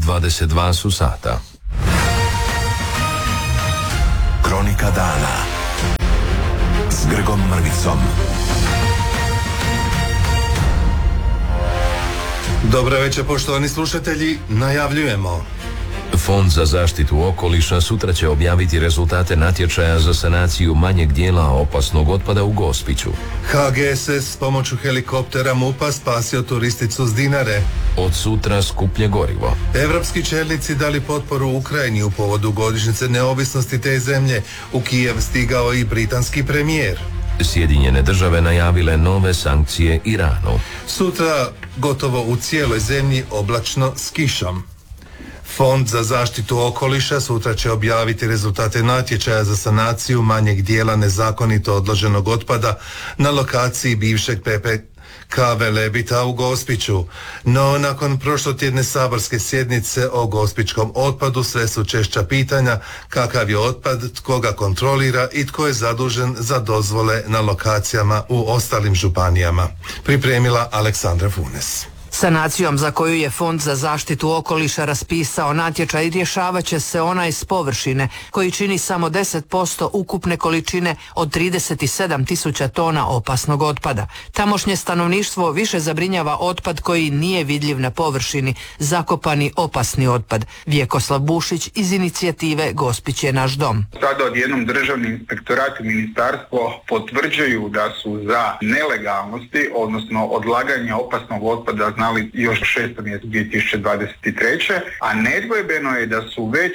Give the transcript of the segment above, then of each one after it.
22 su sata. Kronika dana s Grgom Mrvicom. Dobro večer, poštovani slušatelji, najavljujemo. Fond za zaštitu okoliša sutra će objaviti rezultate natječaja za sanaciju manjeg dijela opasnog otpada u Gospiću. HGSS s pomoću helikoptera MUP-a spasio turisticu s Dinare. Od sutra skuplje gorivo. Evropski čelnici dali potporu Ukrajini u povodu godišnjice neovisnosti te zemlje. U Kijev stigao i britanski premijer. Sjedinjene države najavile nove sankcije Iranu. Sutra gotovo u cijeloj zemlji oblačno s kišom. Fond za zaštitu okoliša sutra će objaviti rezultate natječaja za sanaciju manjeg dijela nezakonito odloženog otpada na lokaciji bivšeg PPK Velebita u Gospiću. No, nakon prošlotjedne saborske sjednice o gospićkom otpadu sve su češća pitanja kakav je otpad, tko ga kontrolira i tko je zadužen za dozvole na lokacijama u ostalim županijama. Pripremila Aleksandra Funes. Sanacijom za koju je Fond za zaštitu okoliša raspisao natječaj rješavat će se onaj s površine koji čini samo 10% ukupne količine od 37.000 tona opasnog otpada. Tamošnje stanovništvo više zabrinjava otpad koji nije vidljiv na površini, zakopani opasni otpad. Vjekoslav Bušić iz inicijative Gospić je naš dom. Sada odjednom Državni inspektorat i ministarstvo potvrđuju da su za nelegalnosti, odnosno odlaganje opasnog otpada znali još 6. mjeseca 2023. A nedvojbeno je da su već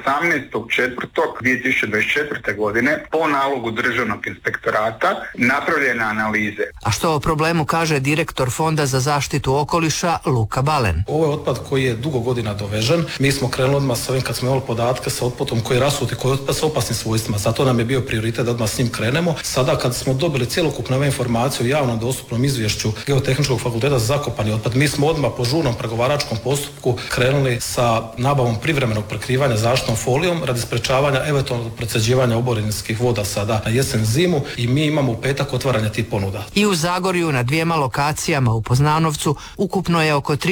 18.4.2024. godine po nalogu Državnog inspektorata napravljene analize. A što o problemu kaže direktor Fonda za zaštitu okoliša Luka Balen. Ovo je otpad koji je dugo godina dovežen. Mi smo krenuli odmah s ovim kad smo imali podatke sa otpadom koji je rasuti, koji je otpad sa opasnim svojstvima. Zato nam je bio prioritet da odmah s njim krenemo. Sada kad smo dobili cjelokupne ove informacije u javnom dostupnom izvješću Geotehničkog fakulteta za zakopani otpad, mi smo odmah po žurnom pregovaračkom postupku krenuli sa nabavom privremenog prekrivanja zaštitnom folijom radi sprečavanja eventualnog procjeđivanja oborinskih voda sada na jesen zimu i mi imamo u petak otvaranje tih ponuda. I u Zagorju na 2 lokacijama u Poznanovcu ukupno je oko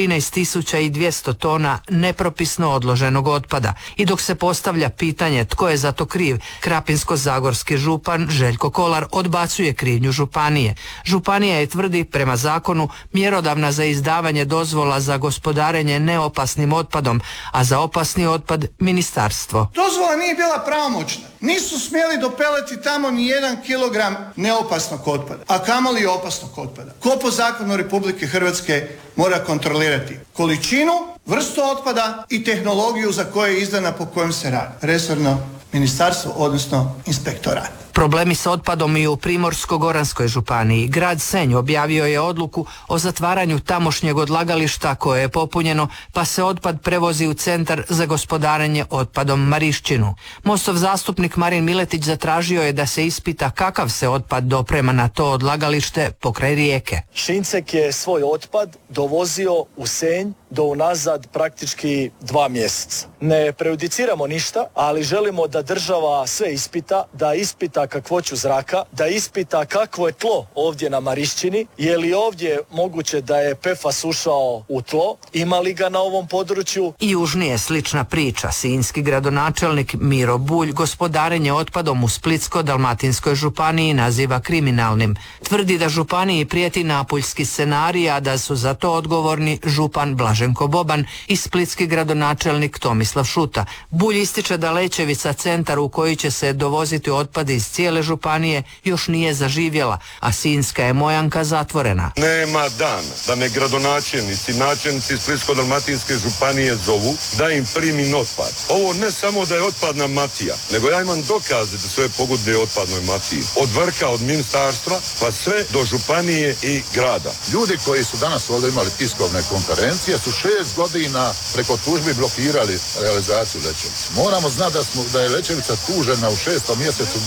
13.200 tona nepropisno odloženog otpada. I dok se postavlja pitanje tko je za to kriv, krapinsko-zagorski župan Željko Kolar odbacuje krivnju županije. Županija je, tvrdi, prema zakonu mjerodavna za izdavanje dozvola za gospodarenje neopasnim otpadom, a za opasni otpad ministarstvo. Dozvola nije bila pravomoćna. Nisu smjeli dopeleti tamo ni 1 kilogram neopasnog otpada, a kamoli opasnog otpada. Ko po zakonu Republike Hrvatske mora kontrolirati količinu, vrstu otpada i tehnologiju za koje je izdana po kojem se radi? Resorno ministarstvo, odnosno inspektorat. Problemi s otpadom i u Primorsko-goranskoj županiji. Grad Senj objavio je odluku o zatvaranju tamošnjeg odlagališta koje je popunjeno, pa se otpad prevozi u Centar za gospodarenje otpadom Marišćinu. Mostov zastupnik Marin Miletić zatražio je da se ispita kakav se otpad doprema na to odlagalište pokraj rijeke. Šincek je svoj otpad dovozio u Senj do unazad praktički 2 mjeseca. Ne prejudiciramo ništa, ali želimo da država sve ispita, da ispita kakvoću zraka, da ispita kakvo je tlo ovdje na Marišćini, je li ovdje moguće da je PFAS ušao u tlo, ima li ga na ovom području. I južnije slična priča. Sinjski gradonačelnik Miro Bulj gospodarenje otpadom u Splitsko-dalmatinskoj županiji naziva kriminalnim. Tvrdi da županiji prijeti napuljski scenarij, a da su za to odgovorni župan Blaženko Boban i splitski gradonačelnik Tomislav Šuta. Bulj ističe da Lećevica, centar u koji će se dovoziti otpad iz cijele županije, još nije zaživjela, a Sinjska je Mojanka zatvorena. Nema dana da me gradonačelnici, načelnici Splitsko-dalmatinske županije zovu da im primim otpad. Ovo ne samo da je otpadna mafija, nego ja imam dokaze da sve pogodne otpadnoj mafiji. Od vrha, od ministarstva, pa sve do županije i grada. Ljudi koji su danas ovdje imali tiskovne konferencije su 6 godina preko tužbi blokirali realizaciju Lećevice. Moramo znati da je Lećevica tužena u 6. mjesecu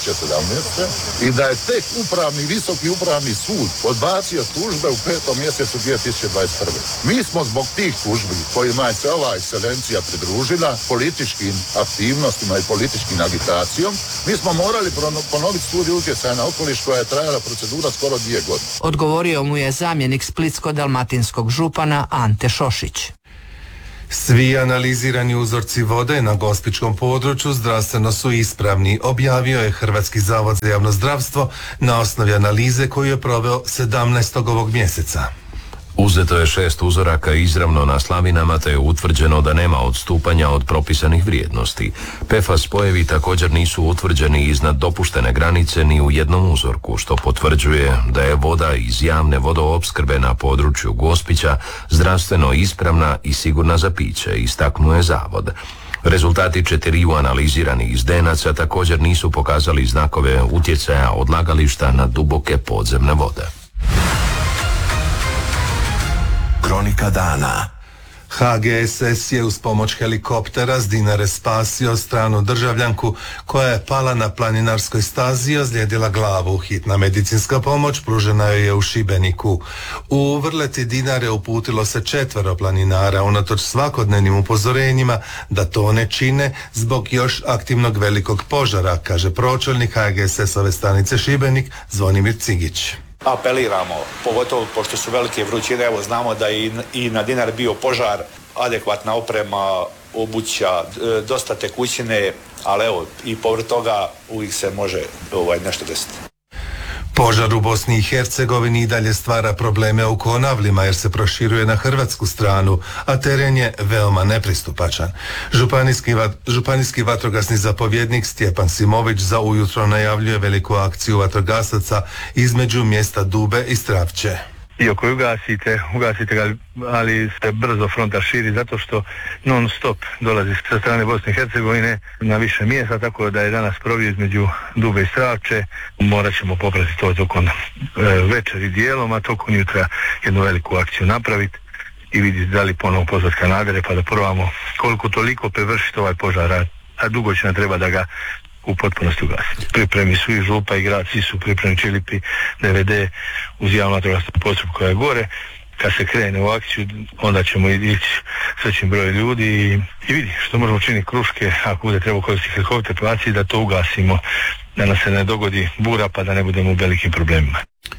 2017. i da je tek visoki upravni sud odbacio tužbe u 5. mjesecu 2021. Mi smo zbog tih tužbi kojima je se ova ekscelencija pridružila političkim aktivnostima i političkim agitacijom, mi smo morali ponoviti studiju utjecaja na okoliš koja je trajala procedura skoro 2 godine. Odgovorio mu je zamjenik splitsko-dalmatinskog župana Ante Šošić. Svi analizirani uzorci vode na gospićkom području zdravstveno su ispravni, objavio je Hrvatski zavod za javno zdravstvo na osnovi analize koju je proveo 17. ovog mjeseca. Uzeto je 6 uzoraka izravno na slavinama te je utvrđeno da nema odstupanja od propisanih vrijednosti. PFAS spojevi također nisu utvrđeni iznad dopuštene granice ni u jednom uzorku, što potvrđuje da je voda iz javne vodoopskrbe na području Gospića zdravstveno ispravna i sigurna za piće, istaknuo je zavod. Rezultati 4 analiziranih zdenaca također nisu pokazali znakove utjecaja odlagališta na duboke podzemne vode. Kronika dana. HGSS je uz pomoć helikoptera s Dinare spasio stranu državljanku koja je pala na planinarskoj stazi i ozlijedila glavu. Hitna medicinska pomoć pružena joj je u Šibeniku. U vrleti Dinare uputilo se 4 planinara unatoč svakodnevnim upozorenjima da to ne čine zbog još aktivnog velikog požara, kaže pročelnik HGSS-ove stanice Šibenik Zvonimir Cigić. Apeliramo, pogotovo pošto su velike vrućine, evo znamo da je i na Dinari bio požar, adekvatna oprema, obuća, dosta tekućine, ali evo i povrh toga uvijek se može nešto desiti. Požar u Bosni i Hercegovini i dalje stvara probleme u Konavlima jer se proširuje na hrvatsku stranu, a teren je veoma nepristupačan. Županijski vatrogasni zapovjednik Stjepan Simović za ujutro najavljuje veliku akciju vatrogasaca između mjesta Dube i Stravče. I ako ugasite ga, ali se brzo fronta širi zato što non stop dolazi sa strane Bosne i Hercegovine na više mjesta, tako da je danas provio između Dube i Stravče. Morat ćemo popratiti to tokom večeri dijelom, a tokom jutra jednu veliku akciju napraviti i vidjeti da li ponovo pozvati kanadere pa da probamo koliko toliko prevršiti ovaj požar, a dugo će nam treba da ga u potpunosti ugasiti. Pripremi su i župa i grad, svi su pripremni Čilipi, DVD uz javnu vatrogasnu postrojbu koja je gore. Kad se krene u akciju, onda ćemo ići s većim brojem ljudi i vidi što možemo činiti kruške, ako bude treba koristiti helikopter paciji, da to ugasimo, da nam se ne dogodi bura pa da ne budemo u velikim problemima.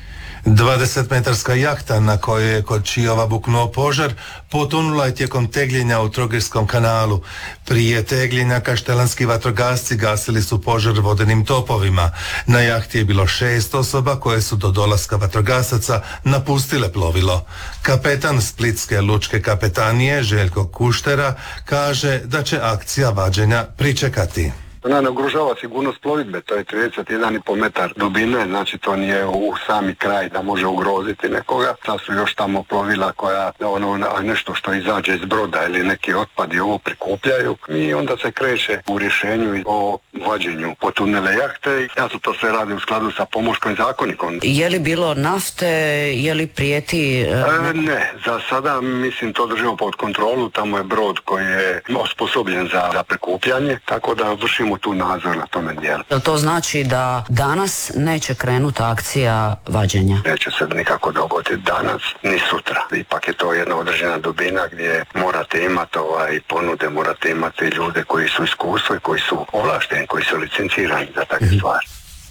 20-metarska jahta na kojoj je kod Čiova buknuo požar potonula je tijekom tegljenja u Trogirskom kanalu. Prije tegljenja kaštelanski vatrogasci gasili su požar vodenim topovima. Na jahti je bilo 6 osoba koje su do dolaska vatrogasaca napustile plovilo. Kapetan Splitske lučke kapetanije Željko Kuštera kaže da će akcija vađenja pričekati. Ona ne ugrožava sigurnost plovidbe, to je 31,5 metar dubine, znači to nije u sami kraj da može ugroziti nekoga. Sad su još tamo plovila koja nešto što izađe iz broda ili neki otpadi ovo prikupljaju i onda se kreće u rješenju o vađenju potonule jahte. Ja to sve radi u skladu sa Pomorskim zakonikom. Je li bilo nafte, je li prijeti? Ne, za sada mislim to držimo pod kontrolu, tamo je brod koji je osposobljen za prikupljanje, tako da vršimo tu nadzor na tome dijelu. To znači da danas neće krenuti akcija vađenja? Neće se nikako dogoditi danas ni sutra. Ipak je to jedna određena dubina gdje morate imati ponude, morate imati ljude koji su iskustvo i koji su ovlašteni, koji su licencirani za takve stvari.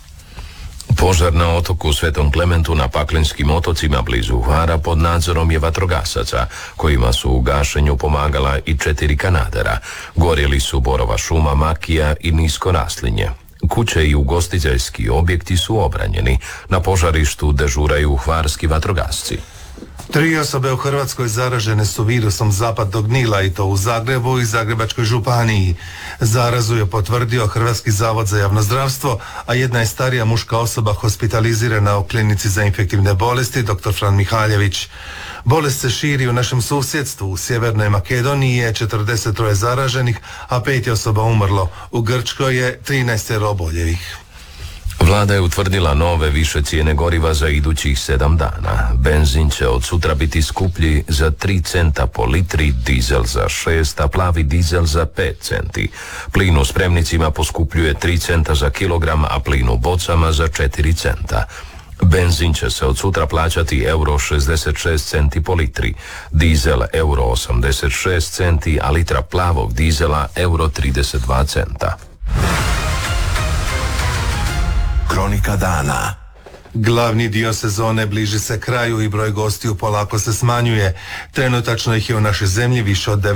Požar na otoku Svetom Klementu na Paklenskim otocima blizu Hvara pod nadzorom je vatrogasaca, kojima su u gašenju pomagala i 4 kanadera. Gorjeli su borova šuma, makija i nisko raslinje. Kuće i ugostiteljski objekti su obranjeni. Na požarištu dežuraju hvarski vatrogasci. 3 osobe u Hrvatskoj zaražene su virusom zapadnog Nila i to u Zagrebu i Zagrebačkoj županiji. Zarazu je potvrdio Hrvatski zavod za javno zdravstvo, a jedna je starija muška osoba hospitalizirana u klinici za infektivne bolesti dr. Fran Mihaljević. Bolest se širi u našem susjedstvu. U Sjevernoj Makedoniji je 43 zaraženih, a 5 osoba umrlo. U Grčkoj je 13 oboljevih. Vlada je utvrdila nove više cijene goriva za idućih 7 dana. Benzin će od sutra biti skuplji za 3 centa po litri, dizel za 6, a plavi dizel za 5 centi. Plin u spremnicima poskupljuje 3 centa za kilogram, a plin u bocama za 4 centa. Benzin će se od sutra plaćati euro 66 centi po litri, dizel euro 86 centi, a litra plavog dizela euro 32 centa. Kronika dana. Glavni dio sezone bliži se kraju i broj gostiju polako se smanjuje. Trenutačno ih je u našoj zemlji više od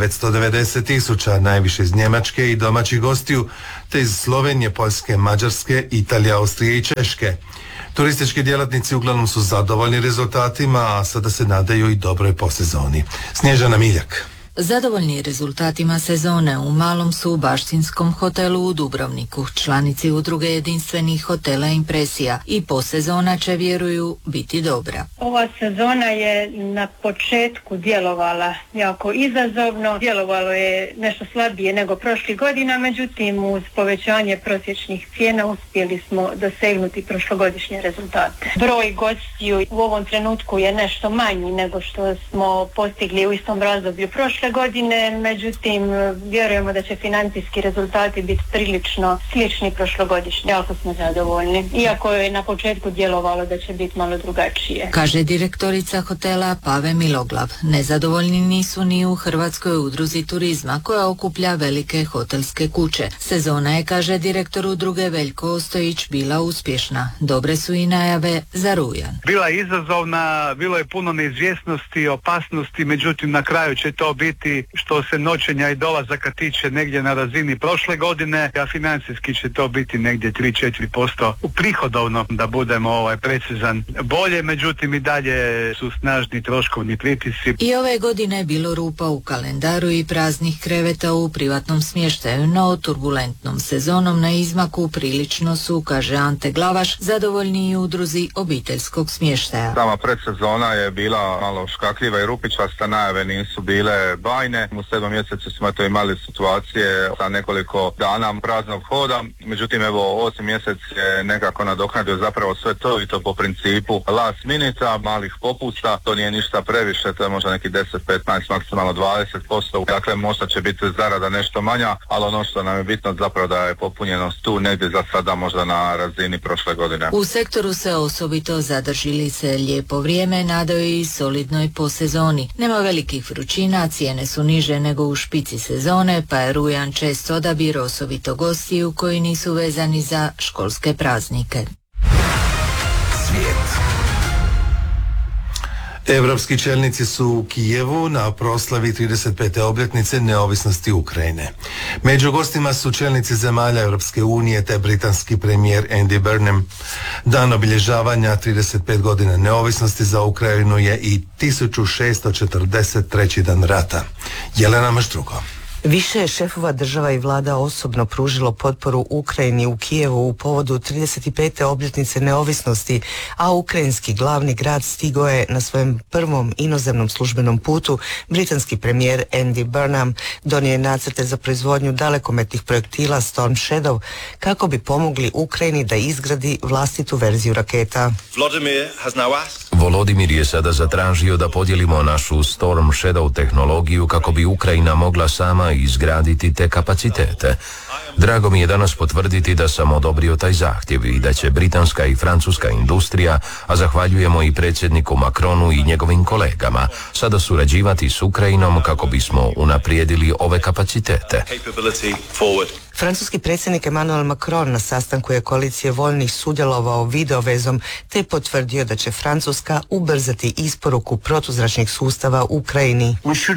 990.000, najviše iz Njemačke i domaćih gostiju, te iz Slovenije, Poljske, Mađarske, Italije, Austrije i Češke. Turistički djelatnici uglavnom su zadovoljni rezultatima, a sada se nadaju i dobroj posezoni. Snježana Miljak. Zadovoljni rezultatima sezone u malom su baštinskom hotelu u Dubrovniku, članici udruge jedinstvenih hotela Impresija, i posezona će, vjeruju, biti dobra. Ova sezona je na početku djelovala jako izazovno, djelovalo je nešto slabije nego prošlih godina, međutim uz povećanje prosječnih cijena uspjeli smo dosegnuti prošlogodišnje rezultate. Broj gostiju u ovom trenutku je nešto manji nego što smo postigli u istom razdoblju prošle godine, međutim vjerujemo da će financijski rezultati biti prilično slični prošlogodišnji. Jako smo zadovoljni, iako je na početku djelovalo da će biti malo drugačije. Kaže direktorica hotela Pave Miloglav. Nezadovoljni nisu ni u Hrvatskoj udruzi turizma, koja okuplja velike hotelske kuće. Sezona je, kaže direktor udruge Veljko Ostojić, bila uspješna. Dobre su i najave za rujan. Bila je izazovna, bilo je puno neizvjesnosti, opasnosti, međutim na kraju će to biti, što se noćenja i dolazaka tiče, negdje na razini prošle godine, a financijski će to biti negdje 3-4% u prihodovno, da budemo precizan, bolje, međutim i dalje su snažni troškovni pritisci. I ove godine je bilo rupa u kalendaru i praznih kreveta u privatnom smještaju, no turbulentnom sezonom na izmaku prilično su, kaže Ante Glavaš, zadovoljni i udruzi obiteljskog smještaja. Sama predsezona je bila malo škakljiva i rupičasta, najave nisu bile bajne. U 7. mjesecu smo imali situacije sa nekoliko dana praznog hoda, međutim evo 8. mjesec je nekako nadoknadio zapravo sve to, i to po principu last minuta, malih popusta. To nije ništa previše, to je možda neki 10, 15, maksimalno 20%. Dakle, možda će biti zarada nešto manja, ali ono što nam je bitno zapravo da je popunjenost tu negdje za sada možda na razini prošle godine. U sektoru se osobito zadržili se lijepo vrijeme, nadaju i solidnoj posezoni. Nema velikih vrućina, cijene su niže nego u špici sezone, pa je rujan čest odabir, osobito gostiju koji nisu vezani za školske praznike. Svijet. Evropski čelnici su u Kijevu na proslavi 35. obljetnice neovisnosti Ukrajine. Među gostima su čelnici zemalja Europske unije te britanski premijer Andy Burnham. Dan obilježavanja 35 godina neovisnosti za Ukrajinu je i 1643. dan rata. Jelena Maštruko. Više je šefova država i vlada osobno pružilo potporu Ukrajini u Kijevu u povodu 35. obljetnice neovisnosti, a ukrajinski glavni grad stigao je na svojem prvom inozemnom službenom putu. Britanski premijer Andy Burnham donio je nacrte za proizvodnju dalekometnih projektila Storm Shadow kako bi pomogli Ukrajini da izgradi vlastitu verziju raketa. Volodimir je sada zatražio da podijelimo našu Storm Shadow tehnologiju kako bi Ukrajina mogla sama izgraditi te kapacitete. Drago mi je danas potvrditi da sam odobrio taj zahtjev i da će britanska i francuska industrija, a zahvaljujemo i predsjedniku Macronu i njegovim kolegama, sada surađivati s Ukrajinom kako bismo unaprijedili ove kapacitete. Francuski predsjednik Emmanuel Macron na sastanku je koalicije voljnih sudjelovao videovezom te potvrdio da će Francuska ubrzati isporuku protuzračnih sustava Ukrajini.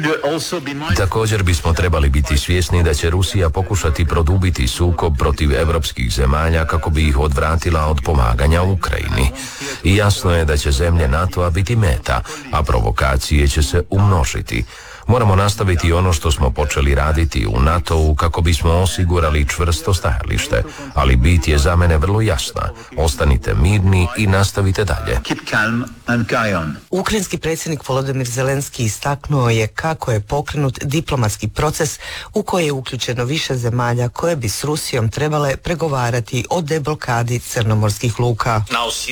Također bismo trebali biti svjesni da će Rusija pokušati produbiti sukob protiv europskih zemalja kako bi ih odvratila od pomaganja Ukrajini. I jasno je da će zemlje NATO-a biti meta, a provokacije će se umnožiti. Moramo nastaviti ono što smo počeli raditi u NATO-u kako bismo osigurali čvrsto stajalište, ali bit je za mene vrlo jasna. Ostanite mirni i nastavite dalje. Ukrajinski predsjednik Volodymyr Zelenski istaknuo je kako je pokrenut diplomatski proces u koji je uključeno više zemalja koje bi s Rusijom trebale pregovarati o deblokadi crnomorskih luka.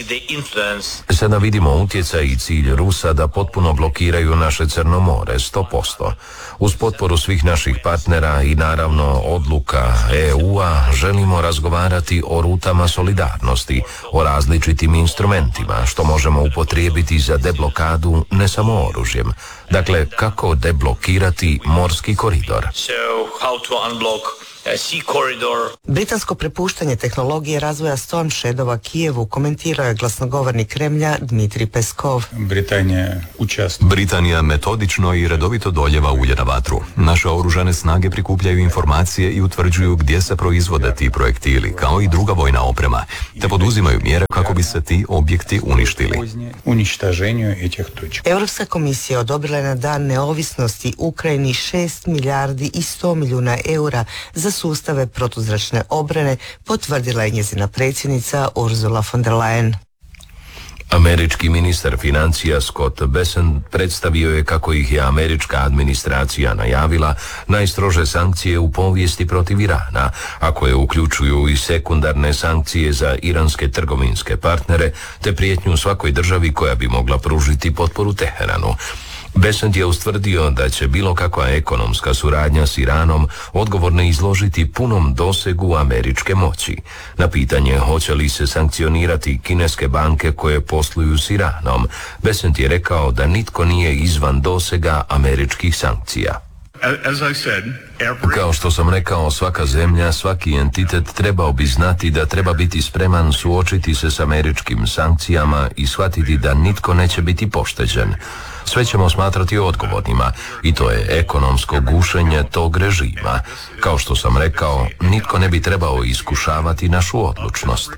Sada vidimo utjecaj i cilj Rusa da potpuno blokiraju naše Crno more, 100%. Uz potporu svih naših partnera i naravno odluka EU-a želimo razgovarati o rutama solidarnosti, o različitim instrumentima što možemo upotrijebiti za deblokadu ne samo oružjem. Dakle, kako deblokirati morski koridor. Britansko prepuštanje tehnologije razvoja Storm Shadowa Kijevu komentirao je glasnogovornik Kremlja Dmitri Peskov. Britanija metodično i redovito doljeva ulje na vatru. Naše oružane snage prikupljaju informacije i utvrđuju gdje se proizvode ti projektili, kao i druga vojna oprema, te poduzimaju mjere kako bi se ti objekti uništili. Europska komisija odobrila je na dan neovisnosti Ukrajini 6 milijardi i 100 milijuna eura za sustave protuzračne obrane, potvrdila je njezina predsjednica Ursula von der Leyen. Američki ministar financija Scott Bessent predstavio je kako ih je američka administracija najavila najstrože sankcije u povijesti protiv Irana, a koje uključuju i sekundarne sankcije za iranske trgovinske partnere te prijetnju svakoj državi koja bi mogla pružiti potporu Teheranu. Bessent je ustvrdio da će bilo kakva ekonomska suradnja s Iranom odgovorne izložiti punom dosegu američke moći. Na pitanje hoće li se sankcionirati kineske banke koje posluju s Iranom, Bessent je rekao da nitko nije izvan dosega američkih sankcija. Kao što sam rekao, svaka zemlja, svaki entitet trebao bi znati da treba biti spreman suočiti se s američkim sankcijama i shvatiti da nitko neće biti pošteđen. Sve ćemo smatrati odgovornima i to je ekonomsko gušenje tog režima. Kao što sam rekao, nitko ne bi trebao iskušavati našu odlučnost.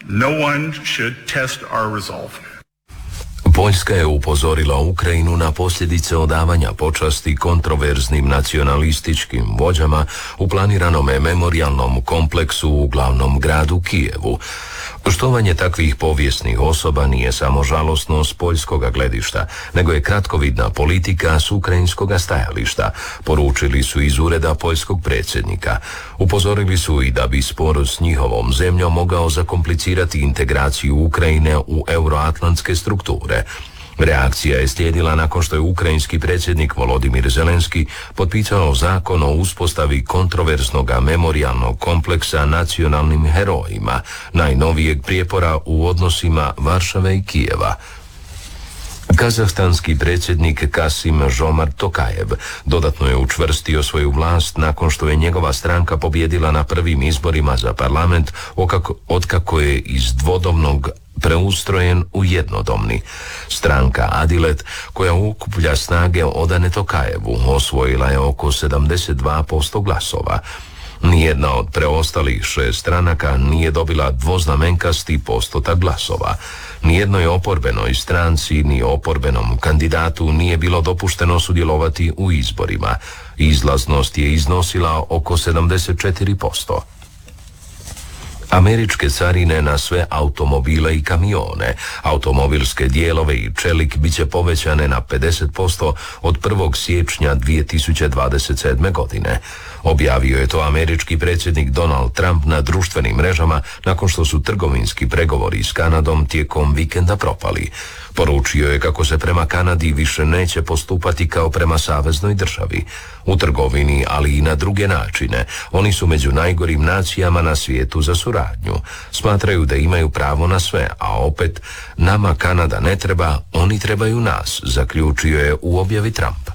Poljska je upozorila Ukrajinu na posljedice odavanja počasti kontroverznim nacionalističkim vođama u planiranom memorijalnom kompleksu u glavnom gradu Kijevu. Štovanje takvih povijesnih osoba nije samo žalosno s poljskoga gledišta, nego je kratkovidna politika s ukrajinskoga stajališta, poručili su iz ureda poljskog predsjednika. Upozorili su i da bi spor s njihovom zemljom mogao zakomplicirati integraciju Ukrajine u euroatlantske strukture. Reakcija je slijedila nakon što je ukrajinski predsjednik Volodimir Zelenski potpisao zakon o uspostavi kontroverznog memorijalnog kompleksa nacionalnim herojima, najnovijeg prijepora u odnosima Varšave i Kijeva. Kazahstanski predsjednik Kasim-Žomart Tokajev dodatno je učvrstio svoju vlast nakon što je njegova stranka pobijedila na prvim izborima za parlament otkako je iz dvodobnog preustrojen u jednodomni. Stranka Adilet, koja ukuplja snage odane Tokajevu, osvojila je oko 72% glasova. Nijedna od preostalih 6 stranaka nije dobila dvoznamenkasti postotak glasova. Nijednoj oporbenoj stranci ni oporbenom kandidatu nije bilo dopušteno sudjelovati u izborima. Izlaznost je iznosila oko 74%. Američke carine na sve automobile i kamione, automobilske dijelove i čelik bit će povećane na 50% od 1. siječnja 2027. godine. Objavio je to američki predsjednik Donald Trump na društvenim mrežama nakon što su trgovinski pregovori s Kanadom tijekom vikenda propali. Poručio je kako se prema Kanadi više neće postupati kao prema saveznoj državi. U trgovini, ali i na druge načine, oni su među najgorim nacijama na svijetu za suradnju. Smatraju da imaju pravo na sve, a opet, nama Kanada ne treba, oni trebaju nas, zaključio je u objavi Trump.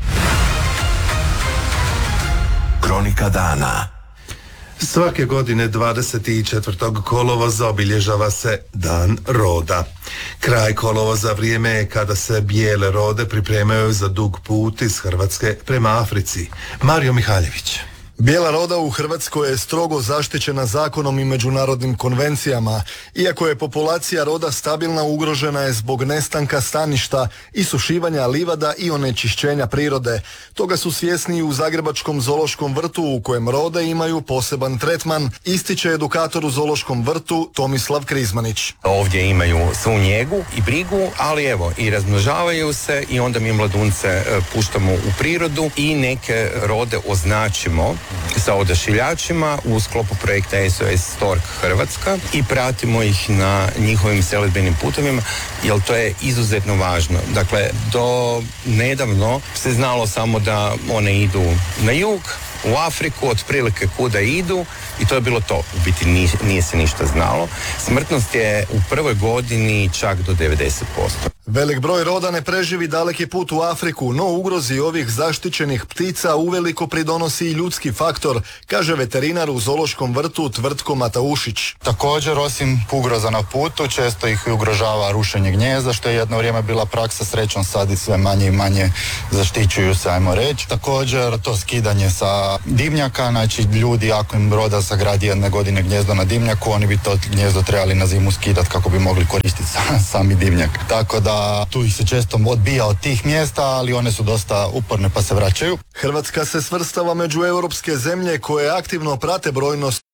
Kronika dana. Svake godine 24. kolovoza obilježava se Dan roda. Kraj kolovoza vrijeme je kada se bijele rode pripremaju za dug put iz Hrvatske prema Africi. Mario Mihaljević. Bijela roda u Hrvatskoj je strogo zaštićena zakonom i međunarodnim konvencijama. Iako je populacija roda stabilna, ugrožena je zbog nestanka staništa, isušivanja livada i onečišćenja prirode. Toga su svjesni i u Zagrebačkom zoološkom vrtu u kojem rode imaju poseban tretman, ističe edukator u zoološkom vrtu Tomislav Krizmanić. Ovdje imaju svu njegu i brigu, ali evo i razmnožavaju se i onda mi mladunce puštamo u prirodu i neke rode označimo sa odašiljačima u sklopu projekta SOS Stork Hrvatska i pratimo ih na njihovim selidbenim putovima, jer to je izuzetno važno. Dakle, do nedavno se znalo samo da one idu na jug, u Afriku, otprilike kuda idu i to je bilo to. U biti nije se ništa znalo. Smrtnost je u prvoj godini čak do 90%. Velik broj roda ne preživi daleki put u Afriku, no ugrozi ovih zaštićenih ptica uveliko pridonosi i ljudski faktor, kaže veterinar u zoološkom vrtu Tvrtko Mataušić. Također, osim ugroza na putu, često ih ugrožava rušenje gnijezda, što je jedno vrijeme bila praksa, srećom sad i sve manje i manje zaštićuju se, ajmo reći. Također, to skidanje sa dimnjaka, znači ljudi ako im roda sagradi jedne godine gnijezdo na dimnjaku, oni bi to gnijezdo trebali na zimu skidati kako bi mogli koristiti sami dimnjak. Tako da tu ih se često odbija od tih mjesta, ali one su dosta uporne pa se vraćaju. Hrvatska se svrstava među europske zemlje koje aktivno prate brojnost